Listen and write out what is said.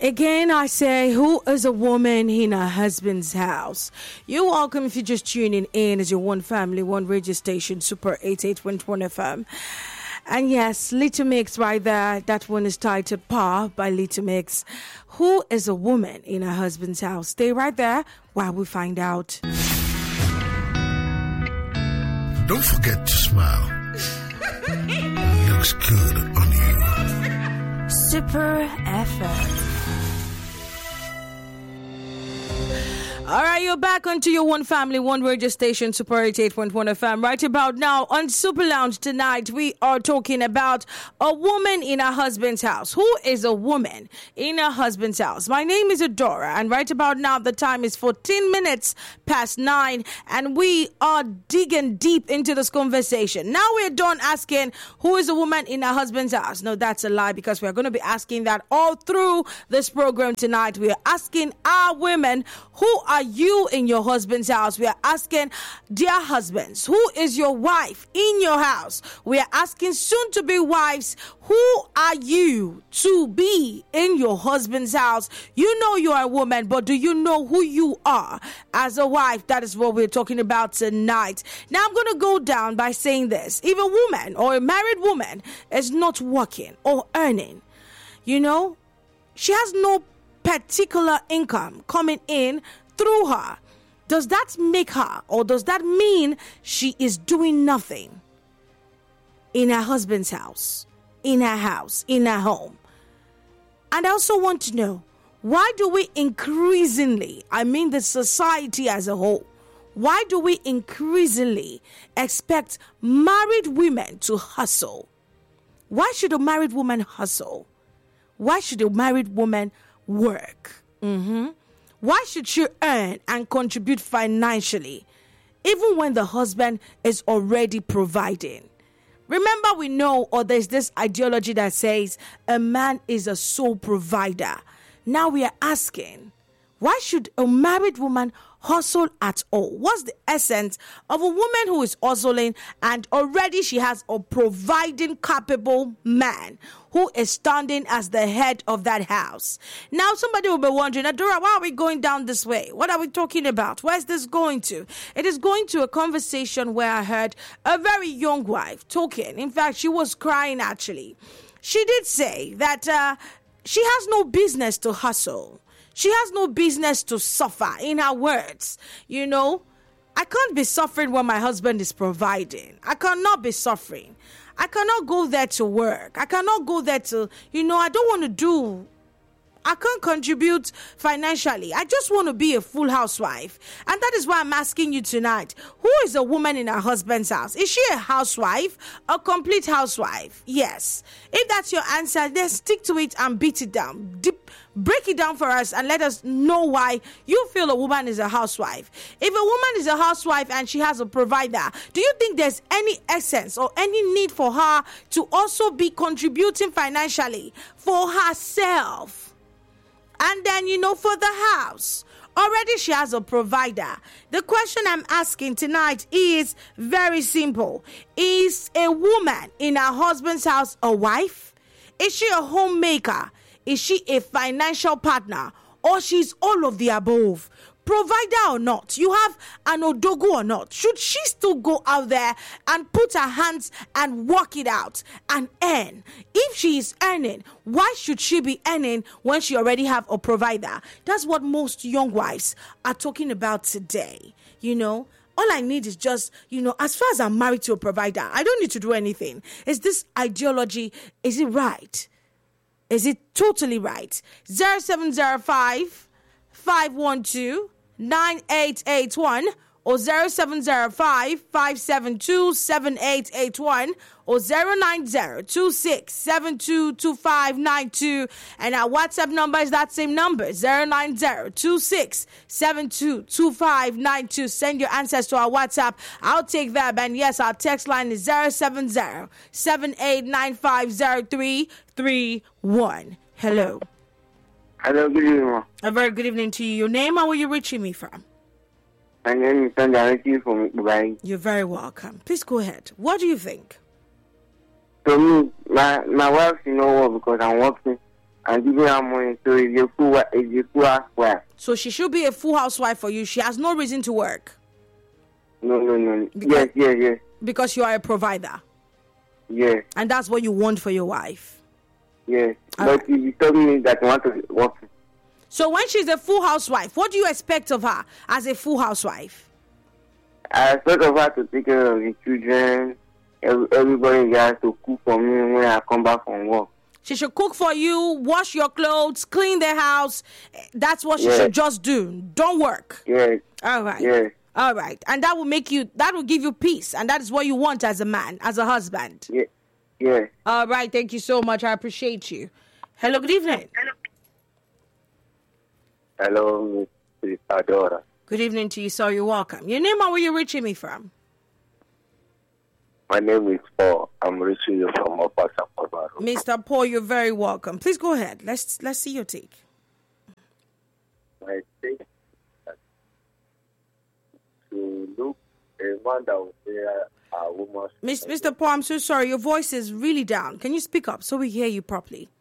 Again, I say, who is a woman in her husband's house? You're welcome if you're just tuning in as your one family, one radio station, Super 88.1 FM. And yes, Little Mix right there. That one is titled Pa by Little Mix. Who is a woman in her husband's house? Stay right there while we find out. Don't forget to smile. It looks good on you. Super FM. All right, you're back onto your one family, one radio station, Super 88.1 FM. Right about now on Super Lounge tonight, we are talking about a woman in her husband's house. Who is a woman in her husband's house? My name is Adora, and right about now, the time is 14 minutes past 9, and we are digging deep into this conversation. Now we're done asking who is a woman in her husband's house. No, that's a lie, because we're going to be asking that all through this program tonight. We are asking our women, who are you in your husband's house? We are asking, dear husbands, who is your wife in your house? We are asking soon-to-be wives, who are you to be in your husband's house? You know you are a woman, but do you know who you are as a wife? That is what we're talking about tonight. Now, I'm going to go down by saying this. If a woman or a married woman is not working or earning, you know, she has no particular income coming in through her, does that make her, or does that mean she is doing nothing in her husband's house, in her home? And I also want to know, why do we increasingly, I mean the society as a whole, why do we increasingly expect married women to hustle? Why should a married woman hustle? Why should a married woman work? Why should she earn and contribute financially, even when the husband is already providing? Remember, we know, or there's this ideology that says a man is a sole provider. Now we are asking, why should a married woman hustle at all? What's the essence of a woman who is hustling and already she has a providing capable man who is standing as the head of that house? Now somebody will be wondering, Adora, why are we going down this way? What are we talking about? Where's this going to? It is going to a conversation where I heard a very young wife talking. In fact, she was crying actually. She did say that she has no business to hustle. She has no business to suffer, in her words. You know, I can't be suffering when my husband is providing. I cannot be suffering. I cannot go there to work. I cannot go there to, I don't want to do. I can't contribute financially. I just want to be a full housewife. And that is why I'm asking you tonight, who is a woman in her husband's house? Is she a housewife? A complete housewife? Yes. If that's your answer, then stick to it and beat it down. Break it down for us and let us know why you feel a woman is a housewife. If a woman is a housewife and she has a provider, do you think there's any essence or any need for her to also be contributing financially for herself? And then, for the house, already she has a provider. The question I'm asking tonight is very simple. Is a woman in her husband's house a wife? Is she a homemaker? Is she a financial partner? Or she's all of the above? Provider or not, you have an odogu or not, should she still go out there and put her hands and work it out and earn? If she is earning, why should she be earning when she already have a provider? That's what most young wives are talking about today. All I need is just, as far as I'm married to a provider, I don't need to do anything. Is this ideology, is it right? Is it totally right? 0705 512 9881 or 0705 572 7881 or 09026722592, and our WhatsApp number is that same number, 09026722592. Send your answers to our WhatsApp. I'll take that. And yes, our text line is 070-7895-0331. Hello. Hello, good evening. A very good evening to you. Your name and where you're reaching me from? My name is Sandaraki from Dubai. You're very welcome. Please go ahead. What do you think? So me, my wife, work because I'm working. and giving her money. So it's a full housewife. So she should be a full housewife for you. She has no reason to work. No. Yes. Because you are a provider. Yes. And that's what you want for your wife. Yes. All But right. you told me that you want to work. So when she's a full housewife, what do you expect of her as a full housewife? I expect of her to take care of the children. Everybody has to cook for me when I come back from work. She should cook for you, wash your clothes, clean the house. That's what she Yes. should just do. Don't work. Yes. All right. Yes. All right. And that will give you peace. And that is what you want as a man, as a husband. Yes. Yes. All right. Thank you so much. I appreciate you. Hello. Good evening. Hello, Miss Adora. Good evening to you, sir. You're welcome. Your name and where you reaching me from? My name is Paul. I'm reaching you from Upper Sapoba. Mr. Paul, you're very welcome. Please go ahead. Let's see your take. I think that to look a man that will bear a woman. Mr. Paul, I'm so sorry. Your voice is really down. Can you speak up so we hear you properly?